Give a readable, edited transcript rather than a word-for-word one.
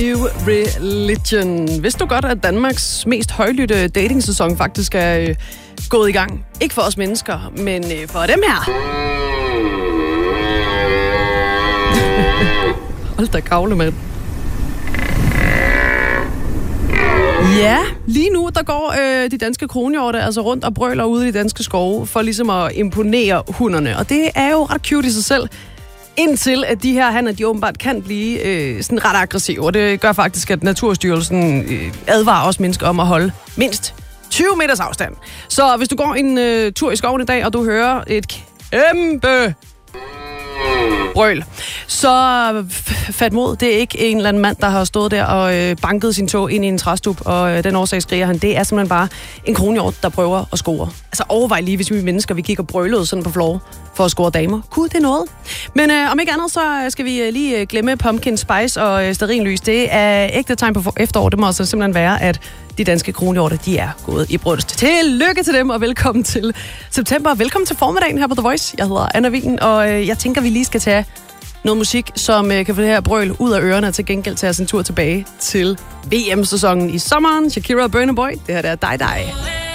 New Religion. Vidste du godt, at Danmarks mest højlydte datingsæson faktisk er gået i gang? Ikke for os mennesker, men for dem her. Hold da kavle, mand. Ja, lige nu der går de danske kronhjorte altså rundt og brøler ude i de danske skove for ligesom at imponere hunderne. Og det er jo ret cute i sig selv. Indtil at de her hanner, de åbenbart kan blive sådan ret aggressive. Og det gør faktisk, at Naturstyrelsen advarer os mennesker om at holde mindst 20 meters afstand. Så hvis du går en tur i skoven i dag, og du hører et kæmpe brøl, så fat mod. Det er ikke en eller anden mand, der har stået der og banket sin tog ind i en træstup, og den årsag skriger han. Det er simpelthen bare en kronhjort, der prøver at score. Altså overvej lige, hvis vi mennesker, vi kigger brølede sådan på floor for at score damer. Gud, det er noget. Men om ikke andet, så skal vi lige glemme pumpkin spice og stearinlys. Det er ægte tegn på efterår. Det må altså simpelthen være, at de danske kronhjorte, de er gået i brødst. Tillykke til dem, og velkommen til september. Velkommen til formiddagen her på The Voice. Jeg hedder Anna Wien, og jeg tænker, vi lige skal tage noget musik, som kan få det her brøl ud af ørerne, og til gengæld tage os en tur tilbage til VM-sæsonen i sommeren. Shakira og Burna Boy, det her der er dig.